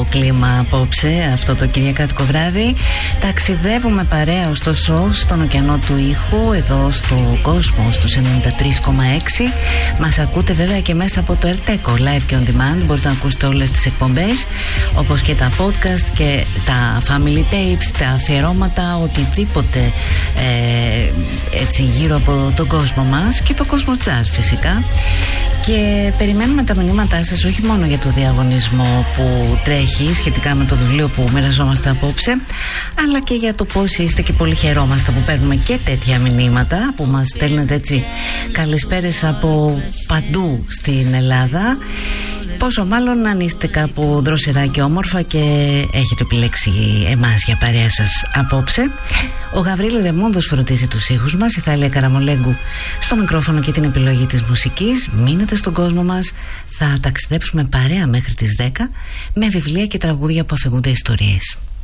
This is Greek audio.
κλίμα απόψε, αυτό το κυριακάτικο βράδυ. Ταξιδεύουμε παρέα ωστόσο στον ωκεανό του ήχου, εδώ στο κόσμο, στους 93,6. Μας ακούτε βέβαια και μέσα από το Ερτέκο, live και on demand. Μπορείτε να ακούσετε όλες τις εκπομπές, όπως και τα podcast και τα family tapes, τα αφιερώματα, οτιδήποτε έτσι γύρω από τον κόσμο μας και το κόσμο jazz φυσικά. Και περιμένουμε τα μηνύματά σας, όχι μόνο για το διαγωνισμό που τρέχει σχετικά με το βιβλίο που μοιραζόμαστε απόψε, αλλά και για το πώς είστε, και πολύ χαιρόμαστε που παίρνουμε και τέτοια μηνύματα που μας στέλνετε έτσι καλησπέρες από παντού στην Ελλάδα. Πόσο μάλλον αν είστε κάπου δροσερά και όμορφα και έχετε επιλέξει εμάς για παρέα σας απόψε. Ο Γαβρίλη Ρεμόνδος φροντίζει τους ήχους μας, η Θάλια Καραμολέγκου στο μικρόφωνο και την επιλογή της μουσικής. Μείνετε στον κόσμο μας, θα ταξιδέψουμε παρέα μέχρι τις 10 με βιβλία και τραγούδια που αφηγούνται ιστορίες.